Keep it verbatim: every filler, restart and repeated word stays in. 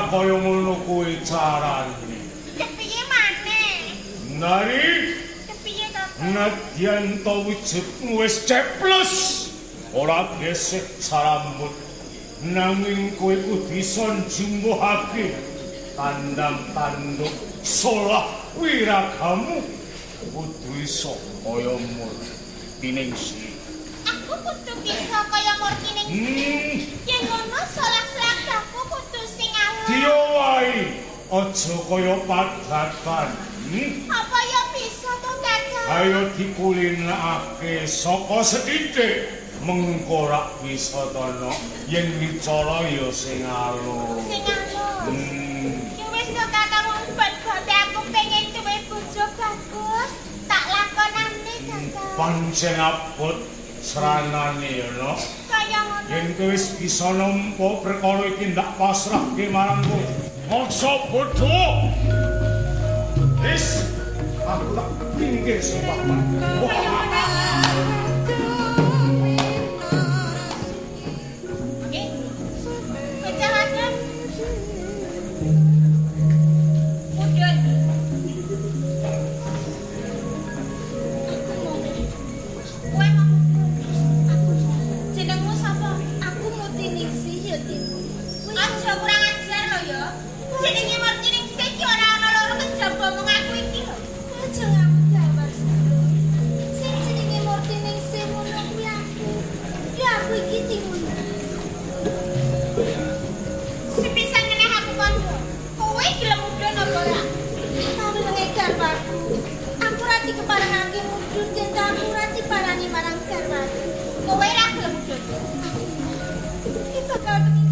ora kaya ngono kuwi carane. Kepiye maneh? Nari. Kepiye to? Nadyan to wujudmu wis ceplos. Ora gesek sarambut. Nanging kowe kudu bisa njumbuhake tandang tanduk solah wiragamu kudu iso kaya Murtiningsih. Aku kudu bisa kaya Murtiningsih. Hmm. Yen ngono solah slagaku kudu sing alus. Dia wae aja kaya padatan. Hmm? Apa ya bisa to, Kakang? Ayo dikulinake saka sethithik. Mengko rak bisa tono yen wicara ya sing alus. Sing alus. Hmm. Ya wis to, Kakang, umpet-umpet aku pengen duwe bojo bagus. Tak lakonane, Kakang. Pancen abot seranane ya no. Kaya ngono. Yen kowe wis bisa nampa perkara iki ndak pasrahke marang kowe. Aja bodho. Wis aku tak pinggir sumpah. Kowe ra gelem mudhun. Iki bakal